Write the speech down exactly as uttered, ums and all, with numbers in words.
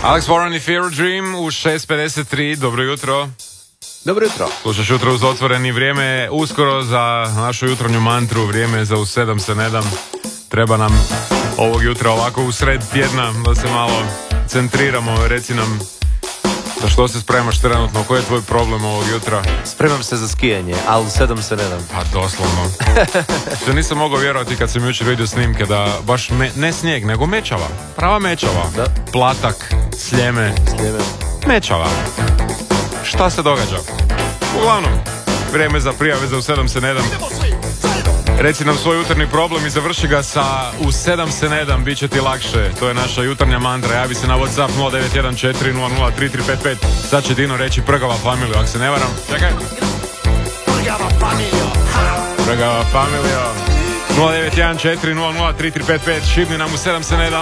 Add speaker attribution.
Speaker 1: Alex Warren i Fever Dream u šest pedeset tri, dobro jutro.
Speaker 2: Dobro jutro.
Speaker 1: Slušaš jutro uz otvoreni, vrijeme uskoro za našu jutronju mantru, vrijeme za u sedam se ne dam. Treba nam ovog jutra ovako u sred tjedna da se malo centriramo, reci nam za što se spremaš trenutno, koji je tvoj problem ovog jutra?
Speaker 2: Spremam se za skijanje, ali u sedam se ne dam.
Speaker 1: Pa doslovno. Što nisam mogao vjerovati kad sam jučer vidio snimke da baš me, ne snijeg, nego mečava. Prava mečava.
Speaker 2: Da.
Speaker 1: Platak, sljeme.
Speaker 2: Sljeme.
Speaker 1: Mečava. Šta se događa? Uglavnom, vrijeme za prijave za u sedam se ne dam. Reci nam svoj jutarnji problem i završi ga sa u sedam se ne dam, bit će ti lakše. To je naša jutarnja mantra. Javi se na WhatsApp nula devet jedan četiri nula nula tri tri pet pet. Sad će Dino reći Prgava familiju, ako se ne varam. Čekaj. Prgava familijo. Prgava familijo. nula devet jedan četiri nula nula tri tri pet pet. Šibni nam u sedam se ne dam.